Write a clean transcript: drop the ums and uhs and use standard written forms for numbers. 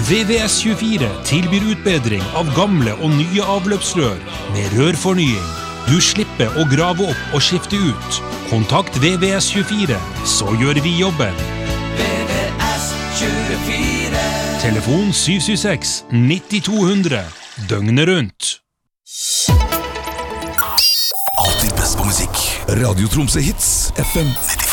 VVS24 tilbyr utbedring av gamle og nye avløpsrør med rørfornying. Du slipper å grave opp og skifte ut. Kontakt VVS24, så gjør vi jobben. VVS24. Telefon 776-9200, døgnet rundt. Alltid best på musikk. Radio Tromsø Hits, FM 90.